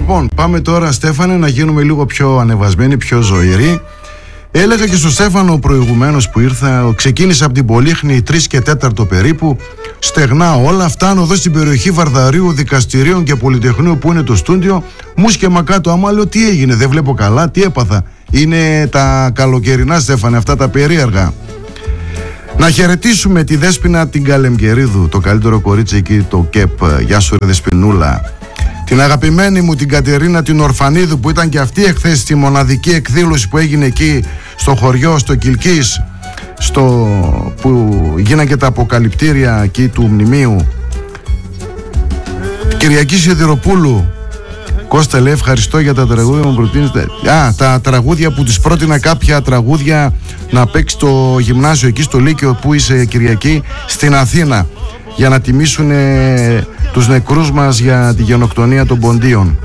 Λοιπόν, πάμε τώρα, Στέφανε, να γίνουμε λίγο πιο ανεβασμένοι, πιο ζωηροί. Έλεγα και στο Στέφανο προηγουμένως που ήρθα, ξεκίνησα από την Πολύχνη 3 και 4 περίπου. Στεγνά όλα, φτάνω εδώ στην περιοχή Βαρδαρίου, Δικαστηρίων και Πολυτεχνείου που είναι το στούντιο. Μου σκέμα κάτω, άμα λέω τι έγινε, δεν βλέπω καλά, τι έπαθα. Είναι τα καλοκαιρινά, Στέφανε, αυτά τα περίεργα. Να χαιρετήσουμε τη Δέσποινα την Καλεμκερίδου, το καλύτερο κορίτσι εκεί, το ΚΕΠ. Γεια σου ρε Δεσποινούλα. Την αγαπημένη μου την Κατερίνα την Ορφανίδου που ήταν και αυτή εχθές στη μοναδική εκδήλωση που έγινε εκεί στο χωριό, στο Κιλκής, που γίνανε και τα αποκαλυπτήρια εκεί του μνημείου. Κυριακή Σιδηροπούλου. Κώστα, λέει, ευχαριστώ για τα τραγούδια μου προτείνετε. Τα τραγούδια που της πρότεινα, κάποια τραγούδια να παίξει στο γυμνάσιο εκεί στο Λύκειο που είσαι, Κυριακή, στην Αθήνα, για να τιμήσουν τους νεκρούς μας για τη γενοκτονία των Ποντίων.